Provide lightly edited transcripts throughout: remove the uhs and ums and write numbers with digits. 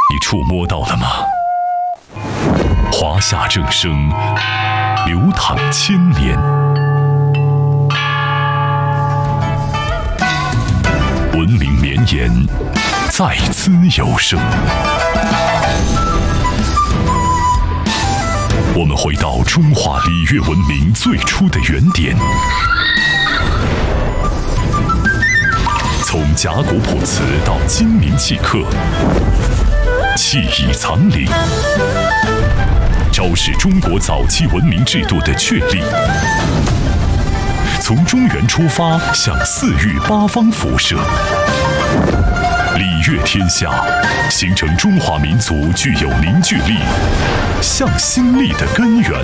你触摸到了吗？华夏正声，流淌千年，文明绵延，在兹有声。我们回到中华礼乐文明最初的原点，从甲骨卜辞到精明契刻，器以藏领，昭示中国早期文明制度的确立。从中原出发，向四域八方辐射，礼乐天下，形成中华民族具有凝聚力、向心力的根源。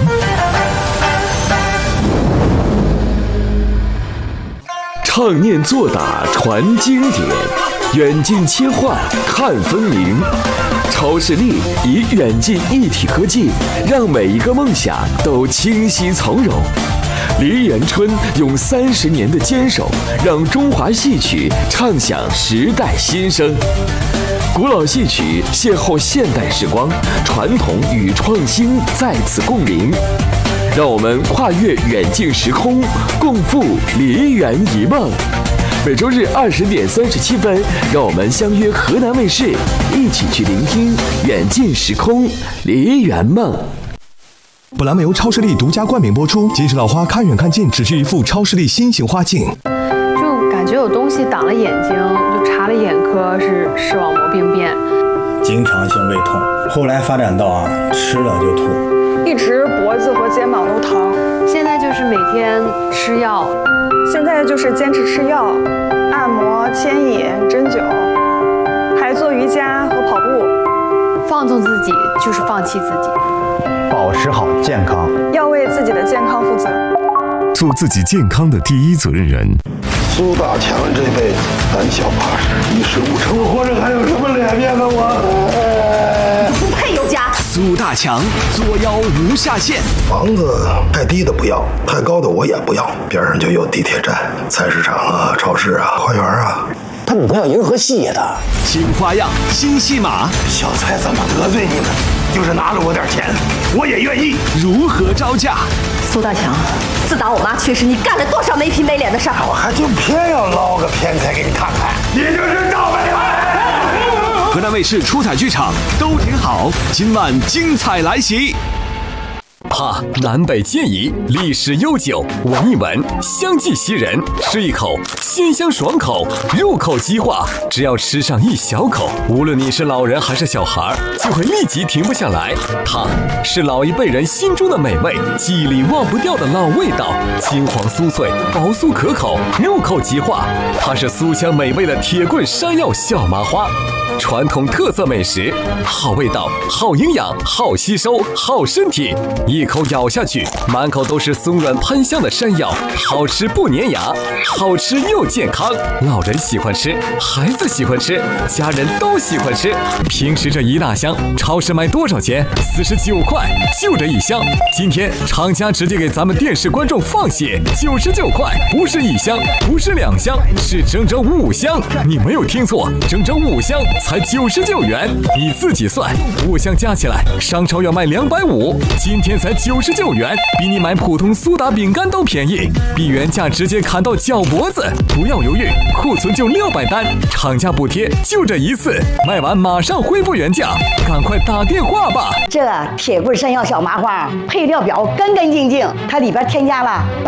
唱念做打传经典，远近切换看分明。超视力以远近一体科技，让每一个梦想都清晰从容。梨园春用30年的坚守，让中华戏曲唱响时代新声。古老戏曲邂逅现代时光，传统与创新在此共鸣。让我们跨越远近时空，共赴梨园一梦。每周日20点37分，让我们相约河南卫视，一起去聆听远近时空梨园梦。 本栏目由超视力独家冠名播出。金石老花看远看近，只需一副超视力新型花镜。 就感觉有东西挡了眼睛，就查了眼科，是视网膜病变。 经常性胃痛，后来发展到吃了就吐， 一直脖子和肩膀都疼。 现在就是每天吃药， 现在就是坚持吃药、按摩、牵引、针灸，还做瑜伽和跑步。 放纵自己就是放弃自己。 保持好健康， 要为自己的健康负责， 做自己健康的第一责任人。 苏大强这辈子胆小怕事，一事无成，我活着还有什么脸面呢？我不配有家。 苏大强作妖无下限， 房子太低的不要，太高的我也不要，边上就有地铁站、菜市场啊、超市啊、花园啊。 他们不要迎合戏爷的新花样、新戏码。 小蔡怎么得罪你们？就是拿了我点钱，我也愿意。 如何招架？ 苏大强，自打我妈去世，你干了多少没皮没脸的事儿？ 我还就偏要捞个偏财给你看看，你就是赵本山。 河南卫视出彩剧场都挺好，今晚精彩来袭。 南北皆宜，历史悠久，闻一闻，香气袭人，吃一口，鲜香爽口，入口即化。只要吃上一小口，无论你是老人还是小孩，就会立即停不下来。它是老一辈人心中的美味，记忆里忘不掉的老味道，金黄酥脆，薄酥可口，入口即化。它是酥香美味的铁棍山药小麻花，传统特色美食，好味道，好营养，好吸收，好身体。一口咬下去，满口都是松软喷香的山药，好吃不粘牙，好吃又健康。老人喜欢吃，孩子喜欢吃，家人都喜欢吃。平时这一大箱，超市卖多少钱？49块，就这一箱。今天厂家直接给咱们电视观众放血，99块，不是一箱，不是2箱，是整整5箱。你没有听错，整整5箱才99元。你自己算，5箱加起来，商超要卖250，今天才99元，比你买普通苏打饼干都便宜，比原价直接砍到脚脖子。不要犹豫，库存就600单，厂家补贴就这一次，卖完马上恢复原价，赶快打电话吧。 这铁棍山药小麻花配料表干干净净，它里边添加了